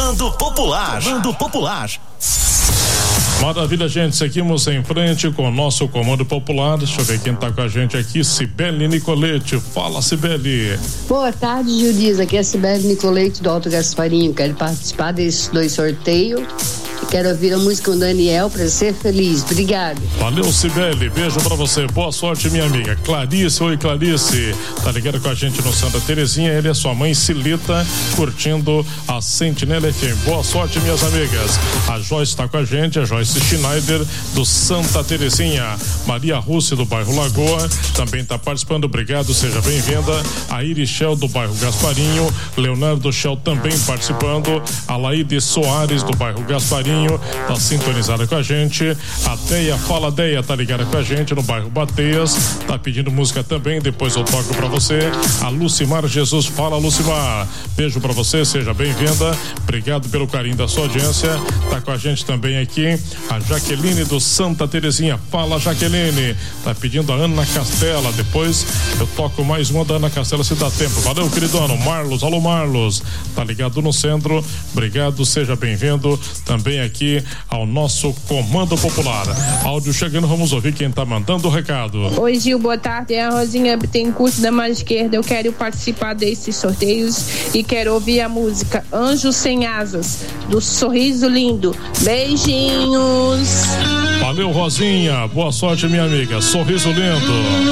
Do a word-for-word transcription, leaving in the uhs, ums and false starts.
Comando Popular. Comando Popular. Maravilha, gente, seguimos em frente com o nosso Comando Popular. Deixa eu ver quem tá com a gente aqui, Cibele Nicolete. Fala, Cibele. Boa tarde, Judiz, aqui é a Cibele Nicolete do Alto Gasparinho. Quero participar desses dois sorteios. Quero ouvir a música com o Daniel para ser feliz. Obrigado. Valeu, Cibele. Beijo pra você. Boa sorte, minha amiga. Clarice, oi, Clarice. Tá ligada com a gente no Santa Terezinha. Ele é sua mãe, Cilita, curtindo a Sentinela F M. Boa sorte, minhas amigas. A Joyce tá com a gente, a Joyce Schneider do Santa Terezinha. Maria Rússia do bairro Lagoa também tá participando. Obrigado, seja bem-vinda. A Iris Shell do bairro Gasparinho. Leonardo Shell também participando. A Laide Soares do bairro Gasparinho tá sintonizada com a gente. A Deia, fala Deia, tá ligada com a gente no bairro Bateias, tá pedindo música também, depois eu toco pra você. A Lucimar Jesus, fala Lucimar, beijo pra você, seja bem-vinda, obrigado pelo carinho da sua audiência. Tá com a gente também aqui a Jaqueline do Santa Terezinha, fala Jaqueline, tá pedindo a Ana Castela, depois eu toco mais uma da Ana Castela se dá tempo. Valeu, queridano. Marlos, alô Marlos, tá ligado no centro, obrigado, seja bem-vindo também aqui ao nosso Comando Popular. Áudio chegando, vamos ouvir quem tá mandando o recado. Oi, Gil, boa tarde, é a Rosinha Bittencourt da Margem Esquerda. Eu quero participar desses sorteios e quero ouvir a música Anjo Sem Asas, do Sorriso Lindo. Beijinhos. Valeu, Rosinha, boa sorte, minha amiga. Sorriso Lindo.